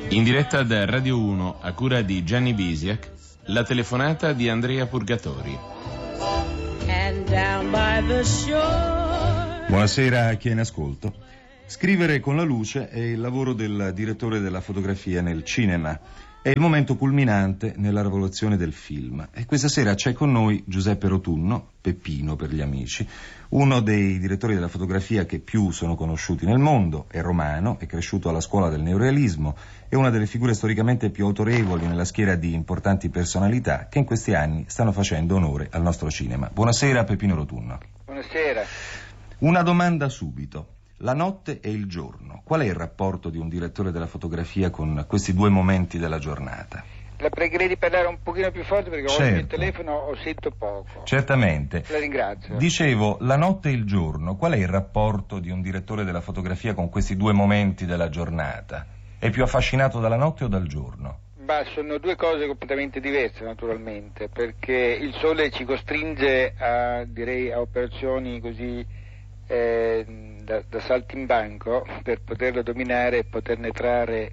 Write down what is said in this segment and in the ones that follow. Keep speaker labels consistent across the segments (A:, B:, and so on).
A: In diretta da Radio 1 a cura di Gianni Bisiak, la telefonata di Andrea Purgatori.
B: Buonasera a chi è in ascolto. Scrivere con la luce è il lavoro del direttore della fotografia nel cinema. È il momento culminante nella rivoluzione del film. E questa sera c'è con noi Giuseppe Rotunno, Peppino per gli amici, uno dei direttori della fotografia che più sono conosciuti nel mondo. È romano, è cresciuto alla scuola del neorealismo, è una delle figure storicamente più autorevoli nella schiera di importanti personalità che in questi anni stanno facendo onore al nostro cinema. Buonasera Peppino Rotunno.
C: Buonasera.
B: Una domanda subito. La notte e il giorno. Qual è il rapporto di un direttore della fotografia con questi due momenti della giornata?
C: La pregherei di parlare un pochino più forte perché
B: Certo.
C: oggi il telefono ho sento poco.
B: Certamente.
C: La ringrazio.
B: Dicevo, la notte e il giorno. Qual è il rapporto di un direttore della fotografia con questi due momenti della giornata? È più affascinato dalla notte o dal giorno?
C: Sono due cose completamente diverse naturalmente, perché il sole ci costringe a operazioni così da saltimbanco per poterlo dominare e poterne trarre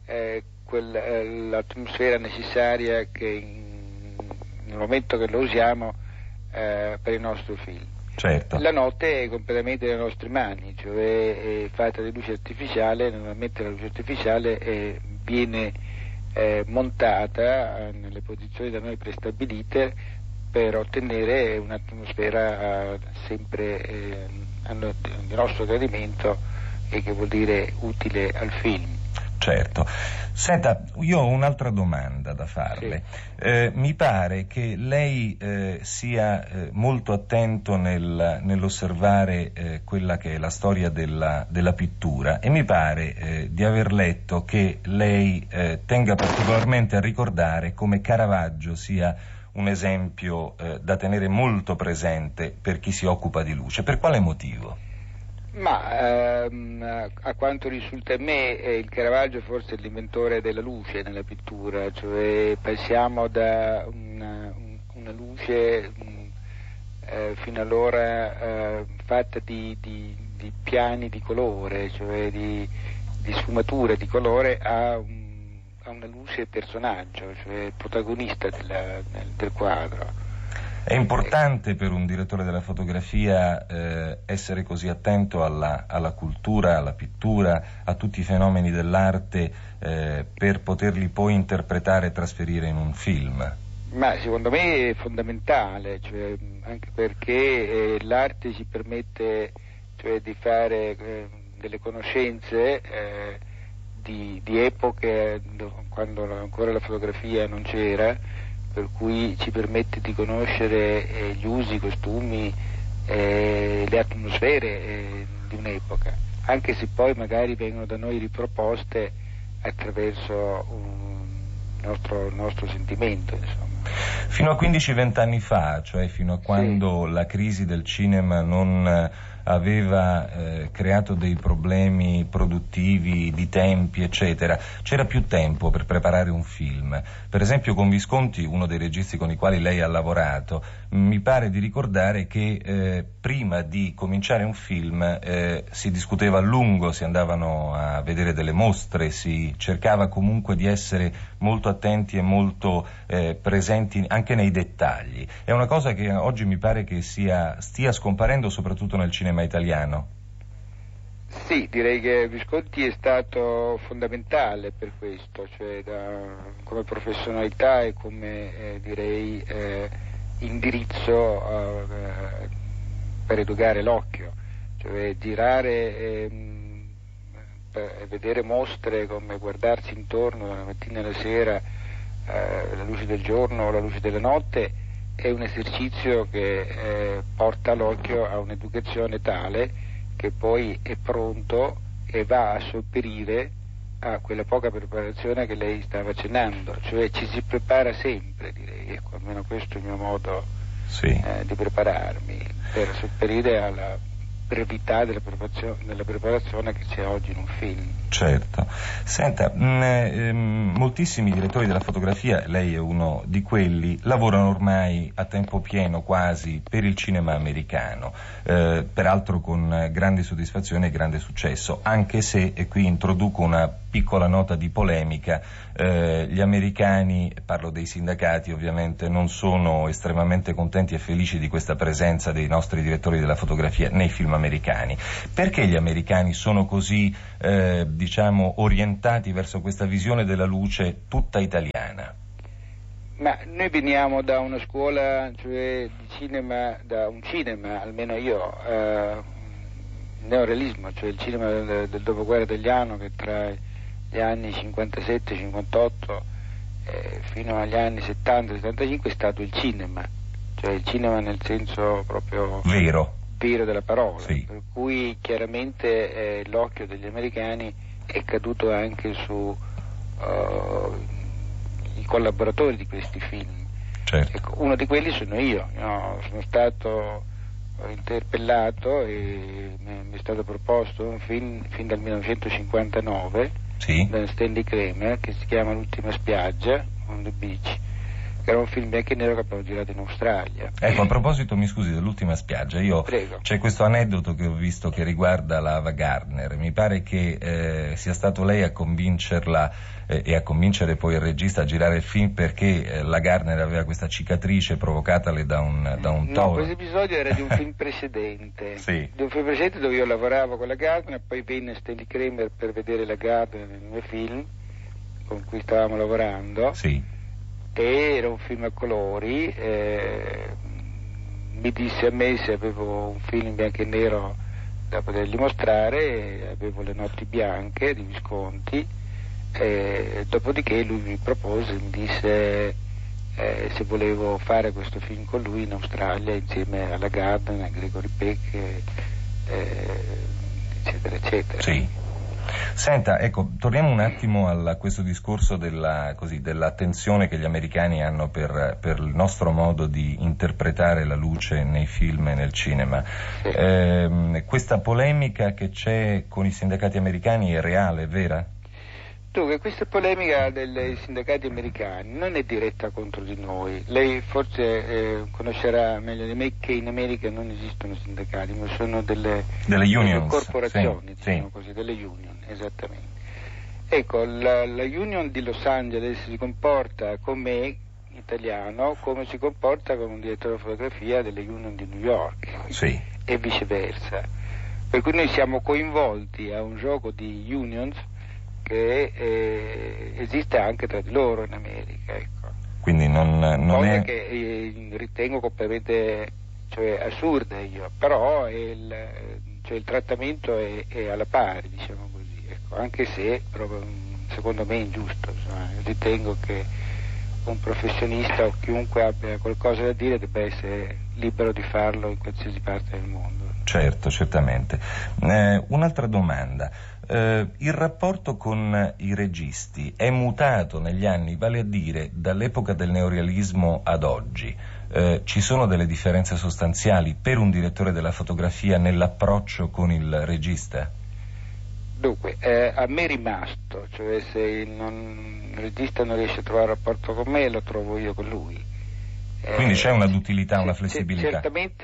C: l'atmosfera necessaria che nel momento che lo usiamo per il nostro film.
B: Certo.
C: La notte è completamente nelle nostre mani, cioè è fatta di luce artificiale. Normalmente la luce artificiale viene montata nelle posizioni da noi prestabilite per ottenere un'atmosfera sempre di nostro gradimento e che vuol dire utile al film.
B: Certo. Senta, io ho un'altra domanda da farle. Sì. Mi pare che lei sia molto attento nell'osservare quella che è la storia della pittura, e mi pare di aver letto che lei tenga particolarmente a ricordare come Caravaggio sia un esempio da tenere molto presente per chi si occupa di luce. Per quale motivo?
C: A quanto risulta a me, il Caravaggio forse è l'inventore della luce nella pittura, cioè passiamo da una luce fino allora fatta di piani di colore, cioè di sfumature di colore, a una luce personaggio, cioè protagonista del quadro.
B: È importante per un direttore della fotografia essere così attento alla cultura, alla pittura, a tutti i fenomeni dell'arte per poterli poi interpretare e trasferire in un film?
C: Ma secondo me è fondamentale, cioè, anche perché l'arte ci permette, cioè, di fare delle conoscenze di epoche quando ancora la fotografia non c'era, per cui ci permette di conoscere gli usi, i costumi, le atmosfere di un'epoca, anche se poi magari vengono da noi riproposte attraverso il nostro sentimento, insomma.
B: Fino a 15-20 anni fa, cioè fino a quando la crisi del cinema non aveva creato dei problemi produttivi, di tempi, eccetera, c'era più tempo per preparare un film. Per esempio con Visconti, uno dei registi con i quali lei ha lavorato, mi pare di ricordare che prima di cominciare un film si discuteva a lungo, si andavano a vedere delle mostre, si cercava comunque di essere molto attenti e molto presenti anche nei dettagli. È una cosa che oggi mi pare che stia scomparendo soprattutto nel cinema italiano.
C: Sì, direi che Visconti è stato fondamentale per questo, cioè come professionalità e come indirizzo per educare l'occhio, cioè girare vedere mostre come guardarsi intorno dalla mattina alla sera, la luce del giorno o la luce della notte, è un esercizio che porta l'occhio a un'educazione tale che poi è pronto e va a sopperire a quella poca preparazione che lei stava accennando, cioè ci si prepara sempre, direi, ecco, almeno questo è il mio modo di prepararmi, per sopperire alla brevità della preparazione che c'è oggi in un film.
B: Certo. Senta, moltissimi direttori della fotografia, lei è uno di quelli, lavorano ormai a tempo pieno quasi per il cinema americano, peraltro con grande soddisfazione e grande successo, anche se, e qui introduco una piccola nota di polemica, gli americani, parlo dei sindacati ovviamente, non sono estremamente contenti e felici di questa presenza dei nostri direttori della fotografia nei film americani. Perché gli americani sono così diciamo orientati verso questa visione della luce tutta italiana?
C: Ma noi veniamo da una scuola, cioè di cinema, da un cinema, almeno io, neorealismo, cioè il cinema del dopoguerra italiano, che tra gli anni 57-58 fino agli anni 70-75 è stato il cinema, cioè il cinema nel senso proprio vero della parola,
B: sì.
C: Per cui chiaramente l'occhio degli americani è caduto anche su i collaboratori di questi film.
B: Certo.
C: Ecco, uno di quelli sono io, no? Sono stato interpellato e mi è stato proposto un film fin dal 1959,
B: sì,
C: da Stanley Kramer, che si chiama L'ultima spiaggia, on the beach. Era un film bianco e nero che abbiamo girato in Australia.
B: Ecco, a proposito, mi scusi, dell'ultima spiaggia,
C: Prego.
B: C'è questo aneddoto che ho visto che riguarda la Ava Gardner. Mi pare che sia stato lei a convincerla e a convincere poi il regista a girare il film, perché la Gardner aveva questa cicatrice provocatale da un toro.
C: No, questo episodio era di un film precedente.
B: Sì.
C: Di un film precedente dove io lavoravo con la Gardner, poi venne Stanley Kramer per vedere la Gardner nel mio film con cui stavamo lavorando.
B: Sì.
C: E era un film a colori, mi disse a me se avevo un film in bianco e nero da potergli mostrare, avevo Le notti bianche di Visconti, dopodiché lui mi propose, mi disse se volevo fare questo film con lui in Australia insieme alla Gardner, a Gregory Peck, eccetera eccetera.
B: Sì. Senta, ecco, torniamo un attimo a questo discorso dell'attenzione che gli americani hanno per il nostro modo di interpretare la luce nei film e nel cinema.
C: Sì.
B: Questa polemica che c'è con i sindacati americani è reale, è vera?
C: Dunque, questa polemica dei sindacati americani non è diretta contro di noi. Lei forse conoscerà meglio di me che in America non esistono sindacati, ma sono delle
B: unions,
C: corporazioni,
B: sì,
C: diciamo così, delle union, esattamente. Ecco, la union di Los Angeles si comporta con me, italiano, come si comporta con un direttore di fotografia delle union di New York,
B: sì,
C: e viceversa. Per cui noi siamo coinvolti a un gioco di unions che esiste anche tra di loro in America, ecco.
B: Quindi non
C: cosa
B: è...
C: che ritengo completamente, cioè, assurda io, però il trattamento è alla pari, diciamo così, ecco, anche se proprio, secondo me è ingiusto, insomma. Ritengo che un professionista o chiunque abbia qualcosa da dire debba essere libero di farlo in qualsiasi parte del mondo.
B: Certo, certamente. Un'altra domanda. Il rapporto con i registi è mutato negli anni, vale a dire dall'epoca del neorealismo ad oggi. Ci sono delle differenze sostanziali per un direttore della fotografia nell'approccio con il regista?
C: Dunque, a me è rimasto, cioè se il regista non riesce a trovare un rapporto con me, lo trovo io con lui.
B: Quindi c'è una duttilità, una flessibilità?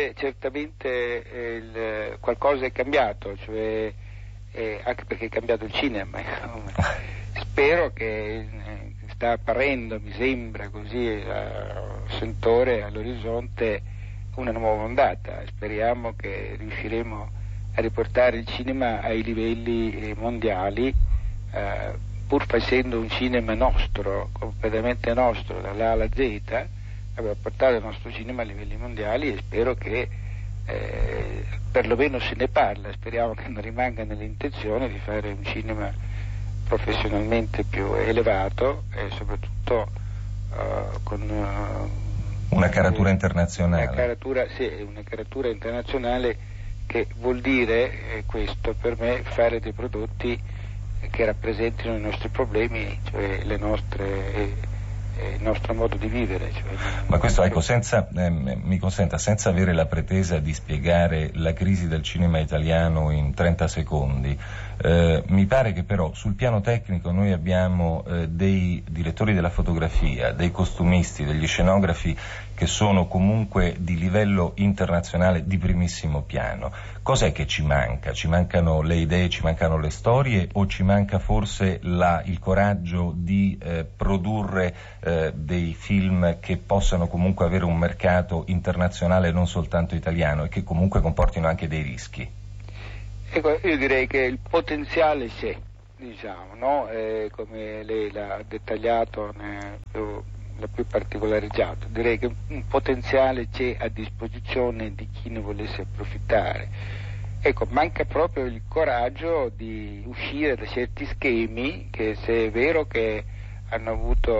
C: Certamente qualcosa è cambiato, cioè anche perché è cambiato il cinema. Spero che sta apparendo, mi sembra così, a sentore all'orizzonte, una nuova ondata. Speriamo che riusciremo a riportare il cinema ai livelli mondiali, pur facendo un cinema nostro, completamente nostro, dall'A alla Z. Abbiamo portato il nostro cinema a livelli mondiali e spero che perlomeno se ne parla, speriamo che non rimanga nell'intenzione di fare un cinema professionalmente più elevato e soprattutto con
B: una caratura internazionale.
C: Una caratura internazionale, che vuol dire questo per me, fare dei prodotti che rappresentino i nostri problemi, cioè le nostre il nostro modo di vivere. Cioè,
B: ma questo, ecco, mi consenta, senza avere la pretesa di spiegare la crisi del cinema italiano in 30 secondi, mi pare che però sul piano tecnico noi abbiamo dei direttori della fotografia, dei costumisti, degli scenografi che sono comunque di livello internazionale di primissimo piano. Cos'è che ci manca? Ci mancano le idee, ci mancano le storie, o ci manca forse il coraggio di produrre dei film che possano comunque avere un mercato internazionale, non soltanto italiano, e che comunque comportino anche dei rischi?
C: Ecco, io direi che il potenziale c'è, diciamo, no? Come lei l'ha dettagliato, l'ha più particolareggiato. Direi che un potenziale c'è a disposizione di chi ne volesse approfittare. Ecco, manca proprio il coraggio di uscire da certi schemi che, se è vero che hanno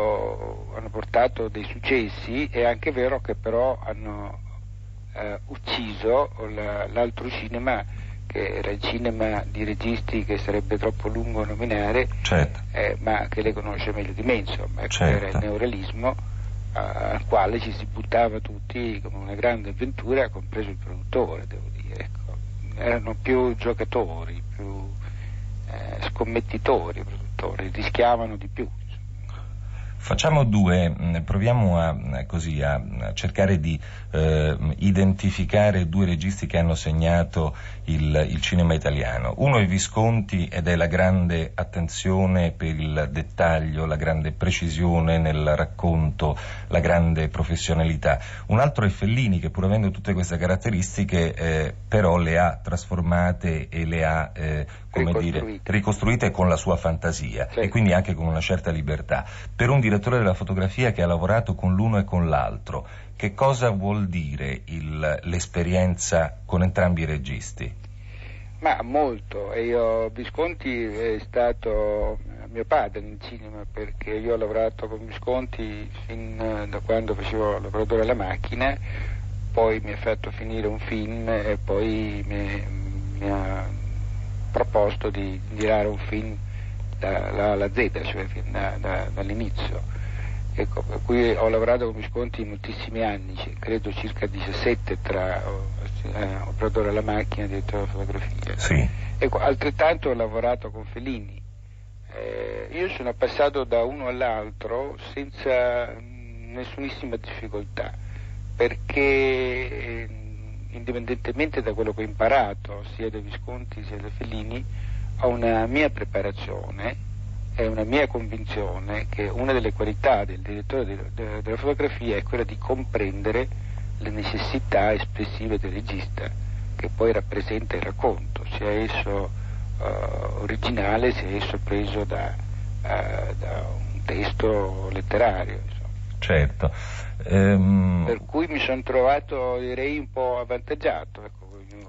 C: portato dei successi, è anche vero che però hanno ucciso l'altro cinema, che era il cinema di registi che sarebbe troppo lungo nominare,
B: certo.
C: Ma che lei conosce meglio di me, insomma.
B: Certo.
C: Era il neorealismo, al quale ci si buttava tutti come una grande avventura, compreso il produttore, devo dire. Ecco. Erano più giocatori, più scommettitori, produttori, rischiavano di più.
B: Facciamo proviamo a cercare di identificare due registi che hanno segnato il cinema italiano. Uno è Visconti, ed è la grande attenzione per il dettaglio, la grande precisione nel racconto, la grande professionalità. Un altro è Fellini, che pur avendo tutte queste caratteristiche però le ha trasformate e le ha ricostruite con la sua fantasia, certo. E quindi anche con una certa libertà. Per un direttore della fotografia che ha lavorato con l'uno e con l'altro, che cosa vuol dire l'esperienza con entrambi i registi?
C: Ma molto. Visconti è stato mio padre nel cinema, perché io ho lavorato con Visconti fin da quando facevo lavoratore alla macchina, poi mi ha fatto finire un film e poi mi ha proposto di girare un film dalla A alla Z, cioè fin dall'inizio. Ecco, per cui ho lavorato con Visconti moltissimi anni, credo circa 17 tra operatore alla macchina e direttore della fotografia.
B: Sì.
C: Ecco, altrettanto ho lavorato con Fellini. Io sono passato da uno all'altro senza nessunissima difficoltà, perché indipendentemente da quello che ho imparato sia da Visconti sia da Fellini, ho una mia preparazione e una mia convinzione che una delle qualità del direttore della fotografia è quella di comprendere le necessità espressive del regista, che poi rappresenta il racconto, sia esso originale, sia esso preso da un testo letterario, insomma.
B: Certo.
C: Per cui mi sono trovato, direi, un po' avvantaggiato. Ecco,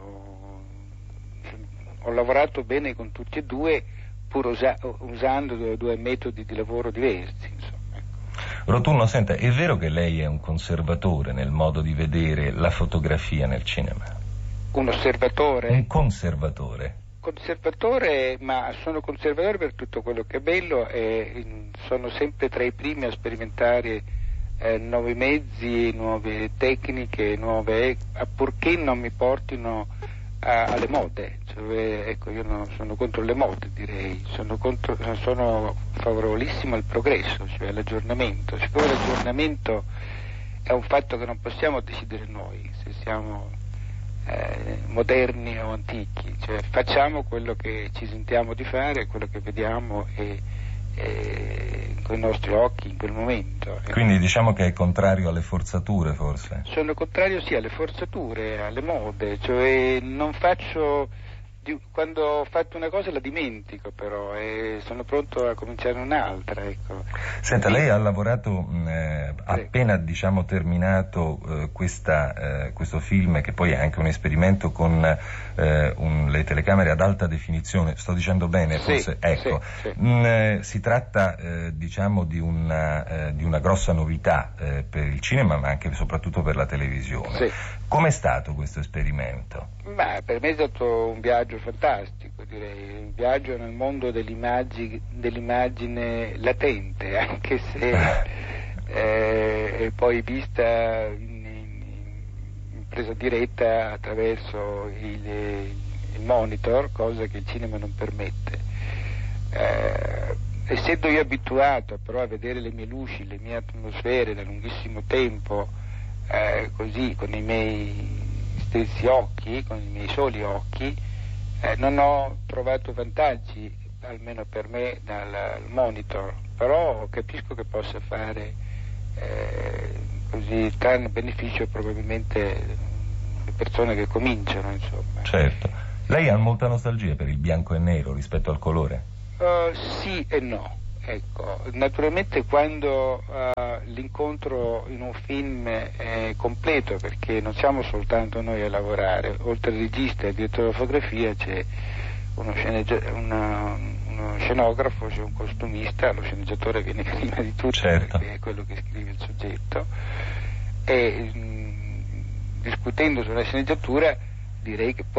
C: ho lavorato bene con tutti e due, pur usando due metodi di lavoro diversi, insomma. Ecco.
B: Rotunno, senta, è vero che lei è un conservatore nel modo di vedere la fotografia nel cinema?
C: Un osservatore?
B: Un conservatore.
C: Conservatore, ma sono conservatore per tutto quello che è bello, e sono sempre tra i primi a sperimentare nuovi mezzi, nuove tecniche, purché non mi portino alle mode. Cioè, ecco, io sono contro le mode, direi, sono favorevolissimo al progresso, cioè all'aggiornamento. Siccome l'aggiornamento è un fatto che non possiamo decidere noi, se siamo moderni o antichi, cioè facciamo quello che ci sentiamo di fare, quello che vediamo con i nostri occhi in quel momento.
B: Quindi diciamo che è contrario alle forzature, forse?
C: Sono contrario sì alle forzature, alle mode, cioè non faccio, quando ho fatto una cosa la dimentico però, e sono pronto a cominciare un'altra, ecco.
B: Senta, lei ha lavorato appena terminato questo film, che poi è anche un esperimento con le telecamere ad alta definizione, sto dicendo bene forse?
C: Sì,
B: ecco.
C: sì.
B: Si tratta di una grossa novità per il cinema, ma anche e soprattutto per la televisione.
C: Sì.
B: Com'è stato questo esperimento?
C: Beh, per me è stato un viaggio fantastico, direi, un viaggio nel mondo dell'immagine latente, anche se e poi vista in presa diretta attraverso il monitor, cosa che il cinema non permette. Essendo io abituato però a vedere le mie luci, le mie atmosfere da lunghissimo tempo, così con i miei stessi occhi, con i miei soli occhi, non ho trovato vantaggi, almeno per me, dal monitor, però capisco che possa fare così tanto beneficio probabilmente le persone che cominciano, insomma.
B: Certo. Lei ha molta nostalgia per il bianco e nero rispetto al colore?
C: Sì e no. Ecco, naturalmente quando l'incontro in un film è completo, perché non siamo soltanto noi a lavorare, oltre al regista e al direttore della fotografia c'è uno scenografo, c'è un costumista, lo sceneggiatore viene prima di tutto,
B: certo,
C: perché è quello che scrive il soggetto, e discutendo sulla sceneggiatura direi che